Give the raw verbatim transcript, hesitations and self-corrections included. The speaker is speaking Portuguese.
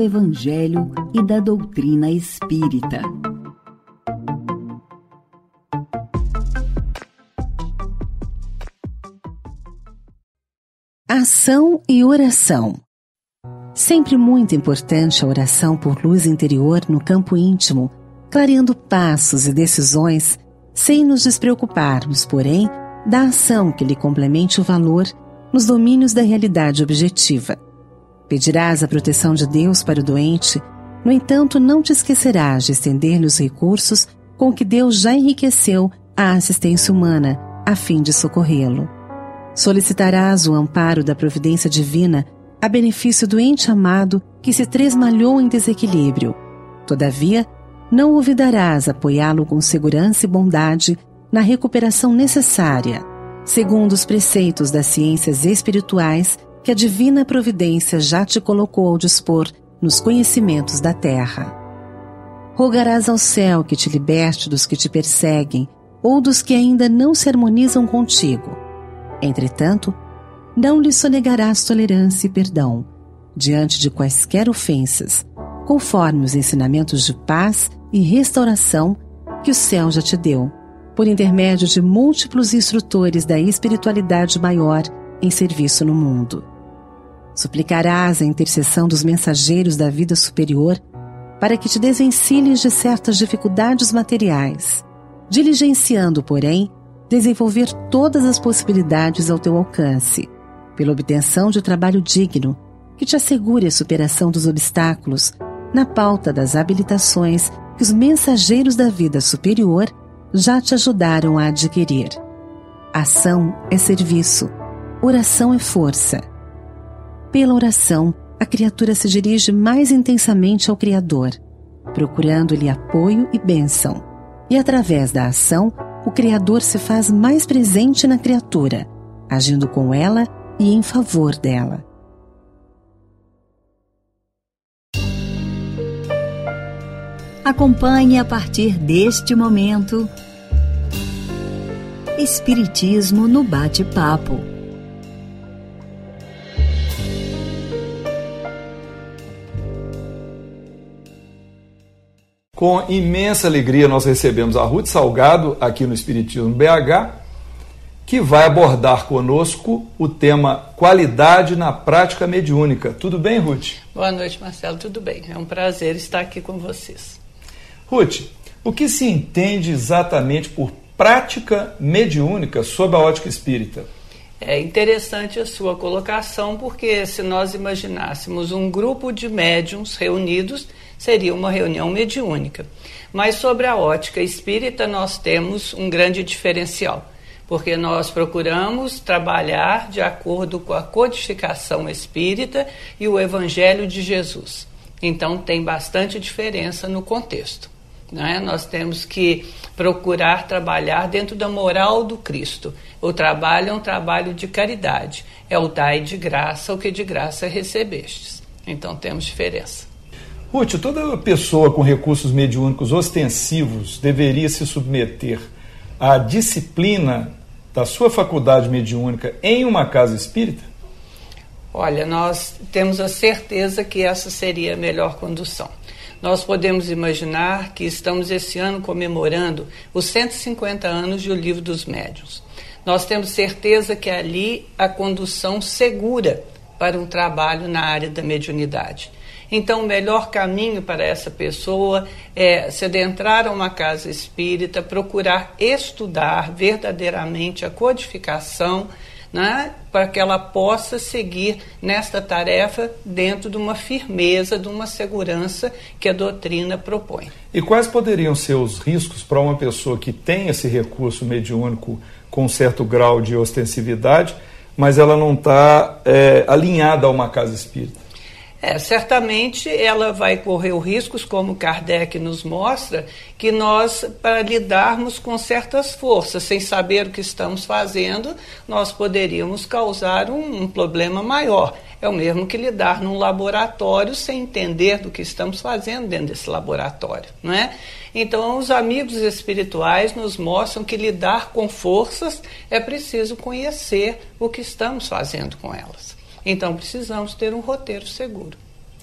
Evangelho e da doutrina espírita. Ação e oração. Sempre muito importante a oração por luz interior no campo íntimo, clareando passos e decisões, sem nos despreocuparmos, porém, da ação que lhe complemente o valor nos domínios da realidade objetiva. Pedirás a proteção de Deus para o doente, no entanto, não te esquecerás de estender-lhe os recursos com que Deus já enriqueceu a assistência humana, a fim de socorrê-lo. Solicitarás o amparo da providência divina a benefício do ente amado que se tresmalhou em desequilíbrio. Todavia, não olvidarás apoiá-lo com segurança e bondade na recuperação necessária, segundo os preceitos das ciências espirituais que a divina providência já te colocou ao dispor nos conhecimentos da terra. Rogarás ao céu que te liberte dos que te perseguem ou dos que ainda não se harmonizam contigo. Entretanto, não lhe sonegarás tolerância e perdão diante de quaisquer ofensas, conforme os ensinamentos de paz e restauração que o céu já te deu, por intermédio de múltiplos instrutores da espiritualidade maior em serviço no mundo. Suplicarás a intercessão dos mensageiros da vida superior para que te desvencilhes de certas dificuldades materiais, diligenciando, porém, desenvolver todas as possibilidades ao teu alcance, pela obtenção de trabalho digno que te assegure a superação dos obstáculos na pauta das habilitações que os mensageiros da vida superior já te ajudaram a adquirir. Ação é serviço, oração é força. Pela oração, a criatura se dirige mais intensamente ao Criador, procurando-lhe apoio e bênção. E através da ação, o Criador se faz mais presente na criatura, agindo com ela e em favor dela. Acompanhe a partir deste momento Espiritismo no Bate-Papo. Com imensa alegria nós recebemos a Ruth Salgado aqui no Espiritismo B H, que vai abordar conosco o tema qualidade na prática mediúnica. Tudo bem, Ruth? Boa noite, Marcelo. Tudo bem. É um prazer estar aqui com vocês. Ruth, o que se entende exatamente por prática mediúnica sob a ótica espírita? É interessante a sua colocação, porque se nós imaginássemos um grupo de médiuns reunidos, seria uma reunião mediúnica. Mas sobre a ótica espírita nós temos um grande diferencial, porque nós procuramos trabalhar de acordo com a codificação espírita e o Evangelho de Jesus. Então tem bastante diferença no contexto. Não é? Nós temos que procurar trabalhar dentro da moral do Cristo. O trabalho é um trabalho de caridade. É o dai de graça o que de graça recebestes. Então temos diferença. Ruth, toda pessoa com recursos mediúnicos ostensivos deveria se submeter à disciplina da sua faculdade mediúnica em uma casa espírita? Olha, nós temos a certeza que essa seria a melhor condução. Nós podemos imaginar que estamos esse ano comemorando os cento e cinquenta anos do Livro dos Médiuns. Nós temos certeza que ali a condução segura para um trabalho na área da mediunidade. Então, o melhor caminho para essa pessoa é se adentrar a uma casa espírita, procurar estudar verdadeiramente a codificação, né, para que ela possa seguir nesta tarefa dentro de uma firmeza, de uma segurança que a doutrina propõe. E quais poderiam ser os riscos para uma pessoa que tem esse recurso mediúnico com um certo grau de ostensividade, mas ela não está é, alinhada a uma casa espírita? É, certamente ela vai correr os riscos, como Kardec nos mostra, que nós, para lidarmos com certas forças, sem saber o que estamos fazendo, nós poderíamos causar um, um problema maior. É o mesmo que lidar num laboratório sem entender do que estamos fazendo dentro desse laboratório, não é? Então, os amigos espirituais nos mostram que lidar com forças é preciso conhecer o que estamos fazendo com elas. Então, precisamos ter um roteiro seguro.